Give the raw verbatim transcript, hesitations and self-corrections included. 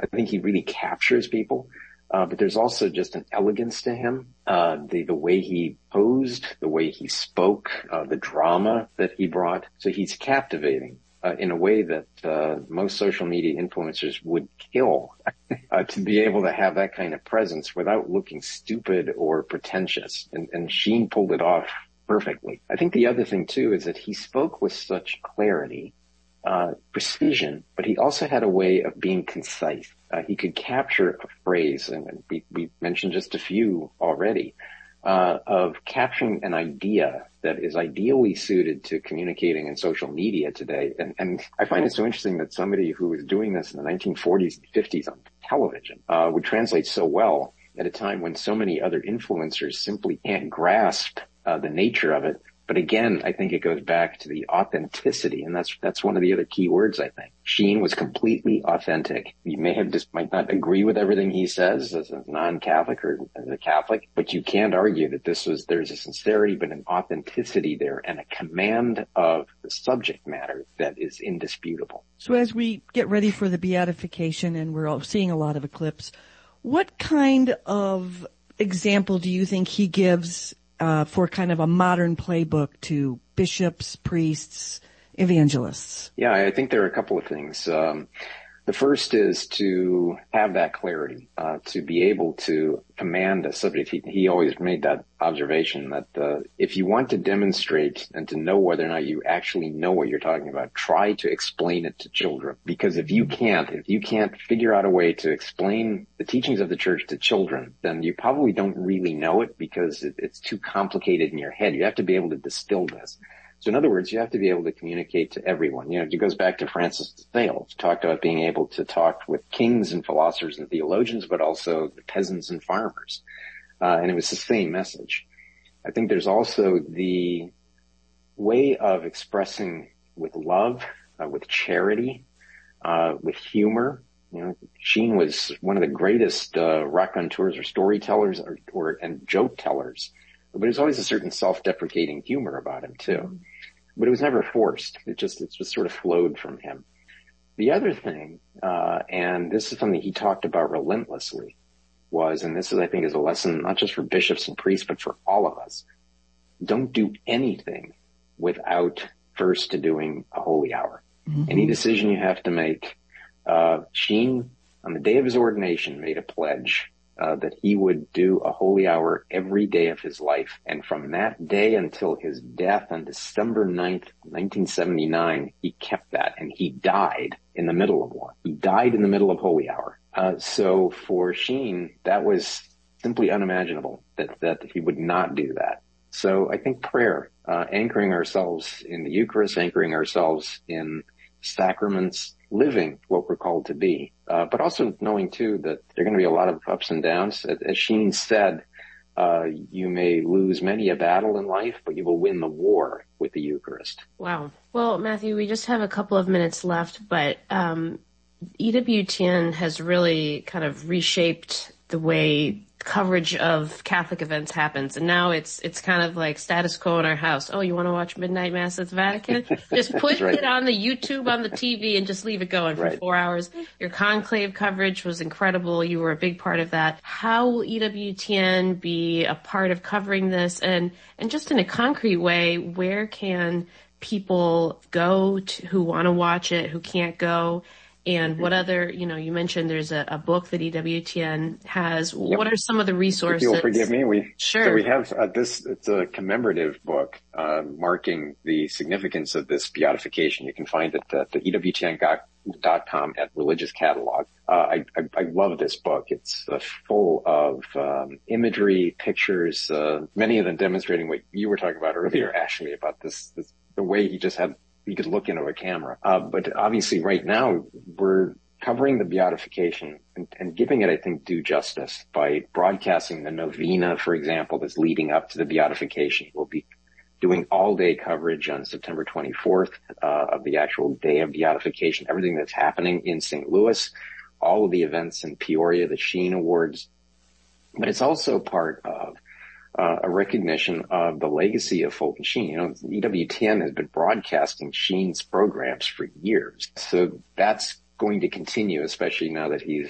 I think he really captures people. Uh, but there's also just an elegance to him, uh, the, the way he posed, the way he spoke, uh, the drama that he brought. So he's captivating, uh, in a way that, uh, most social media influencers would kill, uh, to be able to have that kind of presence without looking stupid or pretentious. And, and Sheen pulled it off perfectly. I think the other thing too is that he spoke with such clarity, uh, precision, but he also had a way of being concise. Uh, he could capture a phrase, and we, we mentioned just a few already, uh, of capturing an idea that is ideally suited to communicating in social media today. And, and I find it so interesting that somebody who was doing this in the nineteen forties and fifties on television, uh, would translate so well at a time when so many other influencers simply can't grasp, uh, the nature of it. But again, I think it goes back to the authenticity, and that's that's one of the other key words, I think. Sheen was completely authentic. You may have just might not agree with everything he says as a non-Catholic or as a Catholic, but you can't argue that this was, there's a sincerity, but an authenticity there and a command of the subject matter that is indisputable. So as we get ready for the beatification, and we're all seeing a lot of eclipse, what kind of example do you think he gives Uh, for kind of a modern playbook to bishops, priests, evangelists? Yeah, I think there are a couple of things. Um, the first is to have that clarity, uh, to be able to command a subject. He, he always made that observation that uh, if you want to demonstrate and to know whether or not you actually know what you're talking about, try to explain it to children. Because if you can't, if you can't figure out a way to explain the teachings of the church to children, then you probably don't really know it because it, it's too complicated in your head. You have to be able to distill this. So in other words, you have to be able to communicate to everyone. You know, it goes back to Francis de Sales, talked about being able to talk with kings and philosophers and theologians, but also the peasants and farmers. Uh, and it was the same message. I think there's also the way of expressing with love, uh, with charity, uh, with humor. You know, Sheen was one of the greatest, uh, raconteurs or storytellers or, or, and joke tellers. But there's always a certain self-deprecating humor about him too. But it was never forced. It just, it just sort of flowed from him. The other thing, uh, and this is something he talked about relentlessly, was, and this is, I think, is a lesson not just for bishops and priests, but for all of us. Don't do anything without first doing a holy hour. Mm-hmm. Any decision you have to make. Uh, Sheen, on the day of his ordination, made a pledge Uh, that he would do a holy hour every day of his life. And from that day until his death on December ninth, nineteen seventy-nine, he kept that, and he died in the middle of one. He died in the middle of holy hour. Uh, so for Sheen, that was simply unimaginable that, that he would not do that. So I think prayer, uh, anchoring ourselves in the Eucharist, anchoring ourselves in sacraments, living what we're called to be, uh, but also knowing too that there are going to be a lot of ups and downs. As Sheen said, uh, you may lose many a battle in life, but you will win the war with the Eucharist. Wow. Well, Matthew, we just have a couple of minutes left, but um, E W T N has really kind of reshaped the way coverage of Catholic events happens. And now it's it's kind of like status quo in our house. Oh, you want to watch Midnight Mass at the Vatican? Just put right. it on the YouTube, on the T V, and just leave it going for right. four hours. Your conclave coverage was incredible. You were a big part of that. How will E W T N be a part of covering this? And, and just in a concrete way, where can people go to, who want to watch it, who can't go? And what other, you know, you mentioned there's a, a book that E W T N has. Yep. What are some of the resources? If you'll forgive me. We, sure. So we have uh, this, it's a commemorative book, uh, marking the significance of this beatification. You can find it at the E W T N dot com at Religious Catalog. Uh, I, I, I love this book. It's uh, full of, um, imagery, pictures, uh, many of them demonstrating what you were talking about earlier, Ashley, about this, this the way he just had he could look into a camera. Uh, but obviously right now we're covering the beatification and, and giving it, I think, due justice by broadcasting the novena, for example, that's leading up to the beatification. We'll be doing all day coverage on September twenty-fourth, uh, of the actual day of beatification, everything that's happening in Saint Louis, all of the events in Peoria, the Sheen Awards. But it's also part of Uh, a recognition of the legacy of Fulton Sheen. You know, E W T N has been broadcasting Sheen's programs for years. So that's going to continue, especially now that he's